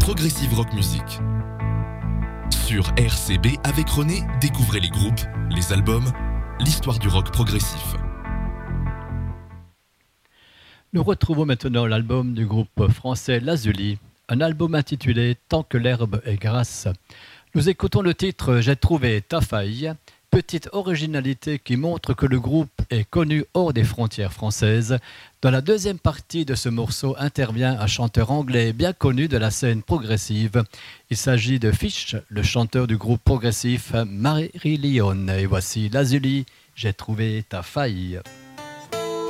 Progressive Rock Music. Sur RCB avec René, découvrez les groupes, les albums, l'histoire du rock progressif. Nous retrouvons maintenant l'album du groupe français Lazuli, un album intitulé Tant que l'herbe est grasse. Nous écoutons le titre J'ai trouvé ta faille, petite originalité qui montre que le groupe est connu hors des frontières françaises. Dans la deuxième partie de ce morceau intervient un chanteur anglais bien connu de la scène progressive. Il s'agit de Fish, le chanteur du groupe progressif Marillion. Et voici Lazuli, J'ai trouvé ta faille.